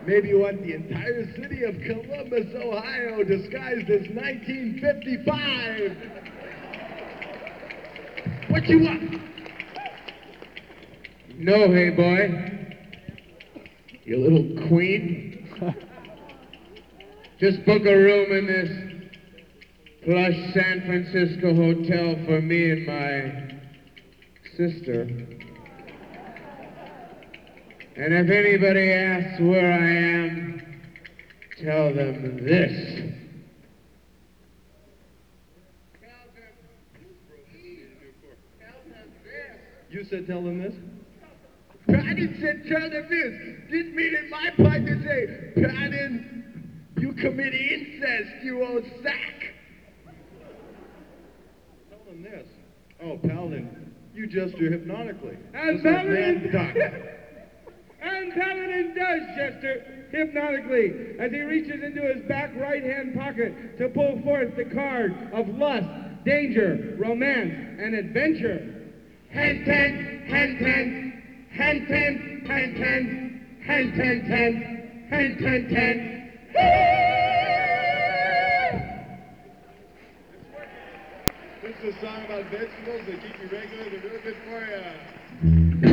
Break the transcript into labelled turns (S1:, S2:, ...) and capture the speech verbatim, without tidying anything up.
S1: Maybe you want the entire city of Columbus, Ohio, disguised as nineteen fifty-five. What you want?
S2: No, hey boy. You little queen. Just book a room in this plush San Francisco hotel for me and my sister. And if anybody asks where I am, tell them this.
S1: You said tell them this?
S2: Patton said tell them this. Didn't mean in my part to say, Patton, you commit incest, you old sack.
S1: Tell them this. Oh, Paladin, you gesture hypnotically.
S3: And
S1: Just like
S3: Paladin,
S1: Mad Dog.
S3: and Paladin does gesture hypnotically as he reaches into his back right-hand pocket to pull forth the card of lust, danger, romance, and adventure. Hand ten, hand ten, hand ten, hand ten, hand ten, ten, hand ten, ten.
S1: This is a song about vegetables that keep you regular. They're real good for you.